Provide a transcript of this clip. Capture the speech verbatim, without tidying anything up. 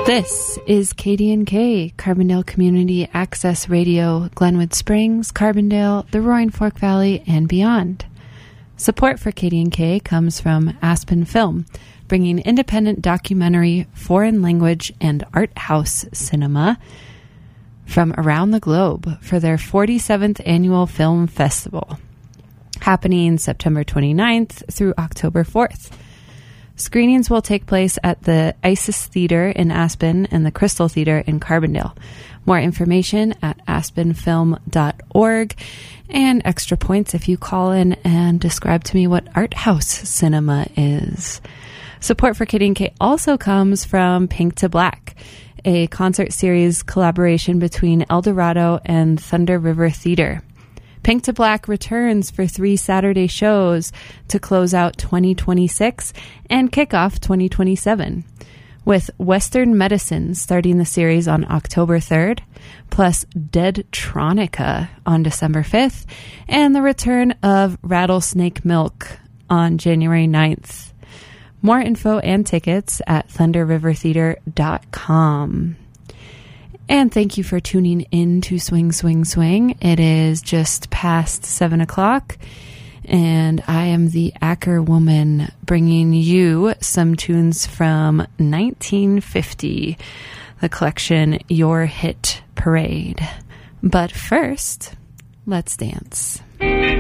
This is K D N K, Carbondale Community Access Radio, Glenwood Springs, Carbondale, the Roaring Fork Valley, and beyond. Support for K D N K comes from Aspen Film, bringing independent documentary, foreign language, and art house cinema from around the globe for their forty-seventh Annual Film Festival, happening September twenty-ninth through October fourth. Screenings will take place at the Isis Theater in Aspen and the Crystal Theater in Carbondale. More information at aspen film dot org, and extra points if you call in and describe to me what art house cinema is. Support for K D N K also comes from Pink to Black, a concert series collaboration between El Dorado and Thunder River Theater. Pink to Black returns for three Saturday shows to close out twenty twenty-six and kick off twenty twenty-seven, with Western Medicine starting the series on October third, plus Deadtronica on December fifth, and the return of Rattlesnake Milk on January ninth. More info and tickets at thunder river theater dot com. And thank you for tuning in to Swing, Swing, Swing. It is just past seven o'clock, and I am the Acker Woman bringing you some tunes from nineteen fifty, the collection Your Hit Parade. But first, let's dance.